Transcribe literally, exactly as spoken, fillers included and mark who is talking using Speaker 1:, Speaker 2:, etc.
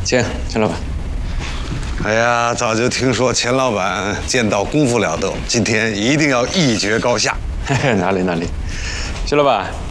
Speaker 1: 请，钱老板。
Speaker 2: 哎呀，早就听说钱老板剑道功夫了得，今天一定要一决高下。
Speaker 1: 嘿嘿，哪里哪里，徐老板，